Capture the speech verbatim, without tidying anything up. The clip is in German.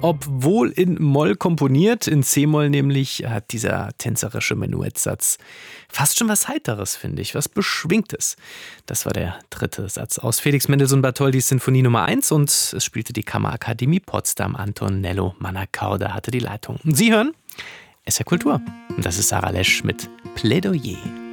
obwohl in Moll komponiert, in C-Moll nämlich, hat dieser tänzerische Menuettsatz fast schon was Heiteres, finde ich, was Beschwingtes. Das war der dritte Satz aus Felix Mendelssohn Bartholdys Sinfonie Nummer eins und es spielte die Kammerakademie Potsdam. Antonello Mannacauda hatte die Leitung. Und Sie hören S R Kultur. Und das ist Sarah Lesch mit Plädoyer.